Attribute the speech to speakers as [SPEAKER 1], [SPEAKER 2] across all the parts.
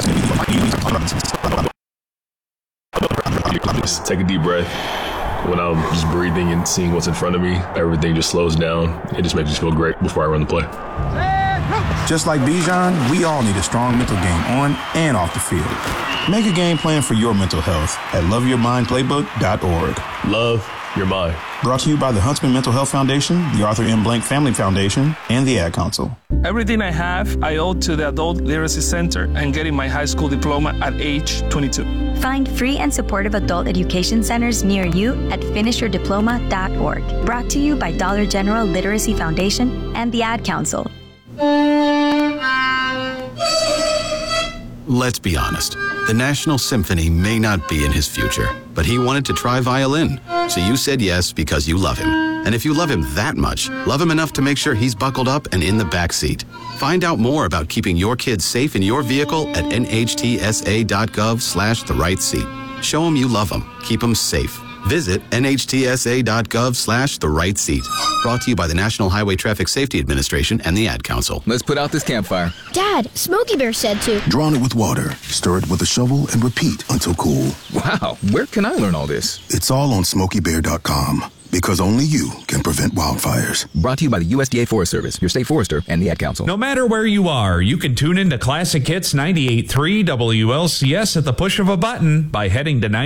[SPEAKER 1] Just take a deep breath. When I'm just breathing and seeing what's in front of me, everything just slows down. It just makes me feel great before I run the play.
[SPEAKER 2] Just like Bijan, we all need a strong mental game on and off the field. Make a game plan for your mental health at loveyourmindplaybook.org.
[SPEAKER 1] Love your mind.
[SPEAKER 2] Brought to you by the Huntsman Mental Health Foundation, the Arthur M. Blank Family Foundation, and the Ad Council.
[SPEAKER 3] Everything I have, I owe to the Adult Literacy Center and getting my high school diploma at age 22.
[SPEAKER 4] Find free and supportive adult education centers near you at finishyourdiploma.org. Brought to you by Dollar General Literacy Foundation and the Ad Council.
[SPEAKER 5] Let's be honest. The National Symphony may not be in his future, but he wanted to try violin. So you said yes because you love him. And if you love him that much, love him enough to make sure he's buckled up and in the back seat. Find out more about keeping your kids safe in your vehicle at nhtsa.gov/the-right-seat. Show him you love him. Keep him safe. Visit nhtsa.gov/the-right-seat. Brought to you by the National Highway Traffic Safety Administration and the Ad Council.
[SPEAKER 6] Let's put out this campfire.
[SPEAKER 7] Dad, Smokey Bear said to
[SPEAKER 8] drown it with water, stir it with a shovel, and repeat until cool.
[SPEAKER 6] Wow, where can I learn all this?
[SPEAKER 8] It's all on SmokeyBear.com. Because only you can prevent wildfires.
[SPEAKER 6] Brought to you by the USDA Forest Service, your state forester, and the Ad Council.
[SPEAKER 9] No matter where you are, you can tune into Classic Hits 98.3 WLCS at the push of a button by heading to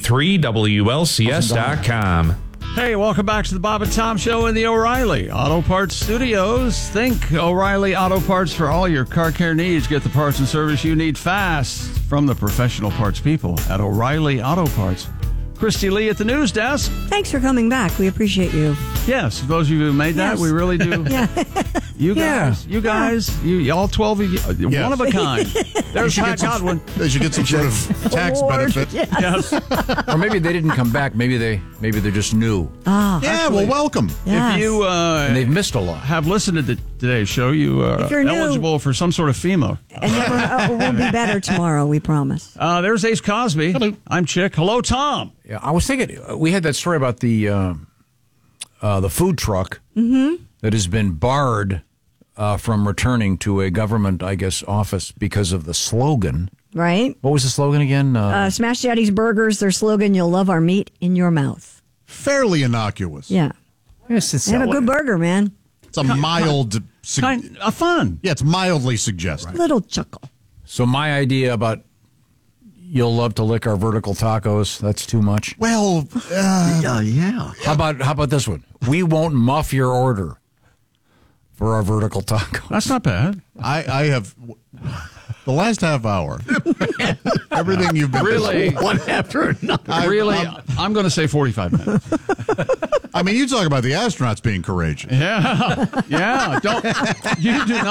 [SPEAKER 9] 98.3WLCS.com.
[SPEAKER 10] Hey, welcome back to the Bob and Tom Show in the O'Reilly Auto Parts Studios. Think O'Reilly Auto Parts for all your car care needs. Get the parts and service you need fast from the professional parts people at O'Reilly Auto Parts. Christy Lee at the news desk.
[SPEAKER 11] Thanks for coming back. We appreciate you.
[SPEAKER 10] Yes, those of you who made that, we really do.
[SPEAKER 11] Yeah.
[SPEAKER 10] You guys, you all 12 of you, one of a kind. There's Pat Godwin.
[SPEAKER 12] They should get some sort of tax benefit.
[SPEAKER 10] Yes.
[SPEAKER 13] Or maybe they didn't come back. Maybe they're just new.
[SPEAKER 11] Oh,
[SPEAKER 12] yeah, well, welcome.
[SPEAKER 11] Yes.
[SPEAKER 10] If you
[SPEAKER 13] and they've missed a lot.
[SPEAKER 10] Have listened to today's show, you are eligible for some sort of FEMA.
[SPEAKER 11] And we'll be better tomorrow, we promise.
[SPEAKER 10] There's Ace Cosby.
[SPEAKER 12] Hello.
[SPEAKER 10] I'm Chick. Hello, Tom.
[SPEAKER 13] Yeah, I was thinking we had that story about the food truck that has been barred from returning to a government, I guess, office because of the slogan.
[SPEAKER 11] Right.
[SPEAKER 13] What was the slogan again?
[SPEAKER 11] Smash Daddy's Burgers, their slogan, you'll love our meat in your mouth.
[SPEAKER 12] Fairly innocuous.
[SPEAKER 11] Yeah.
[SPEAKER 13] Yes,
[SPEAKER 11] they have a good burger, man.
[SPEAKER 12] It's a mild...
[SPEAKER 10] kind of fun.
[SPEAKER 12] Yeah, it's mildly suggestive.
[SPEAKER 11] Little chuckle.
[SPEAKER 13] So my idea about you'll love to lick our vertical tacos, that's too much.
[SPEAKER 12] Well,
[SPEAKER 13] yeah. How about this one? We won't muff your order for our vertical tacos.
[SPEAKER 10] That's not bad.
[SPEAKER 12] I have the last half hour. Everything you've been
[SPEAKER 10] really
[SPEAKER 13] one after another.
[SPEAKER 10] I'm going to say 45 minutes.
[SPEAKER 12] I mean, you talk about the astronauts being courageous.
[SPEAKER 10] Yeah. You do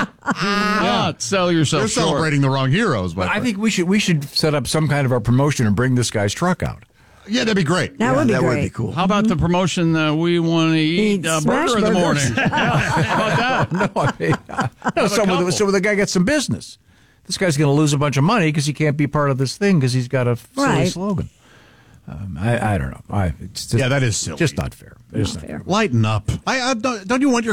[SPEAKER 10] not sell yourself
[SPEAKER 12] You're
[SPEAKER 10] short.
[SPEAKER 12] celebrating the wrong heroes.
[SPEAKER 13] But I think we should set up some kind of a promotion and bring this guy's truck out.
[SPEAKER 12] Yeah, that'd be great.
[SPEAKER 11] That would be great.
[SPEAKER 13] Would be cool.
[SPEAKER 10] How about the promotion we want to eat a burger in the morning? How about that?
[SPEAKER 13] So the guy gets some business. This guy's going to lose a bunch of money because he can't be part of this thing because he's got a silly slogan. I don't know. It's just,
[SPEAKER 12] that is silly.
[SPEAKER 13] Just not fair.
[SPEAKER 11] Not fair.
[SPEAKER 12] Lighten up. Don't you want your